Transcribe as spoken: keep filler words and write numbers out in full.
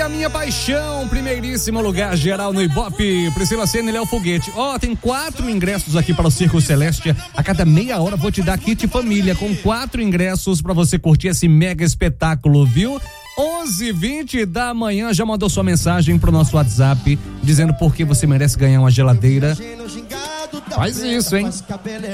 a minha paixão, primeiríssimo lugar geral no Ibope. Priscila Senna e Léo Foguete. Ó, oh, tem quatro ingressos aqui para o Circo Celeste. A cada meia hora vou te dar kit família com quatro ingressos para você curtir esse mega espetáculo, viu? onze e vinte da manhã, já mandou sua mensagem pro nosso WhatsApp dizendo por que você merece ganhar uma geladeira. Faz isso, hein?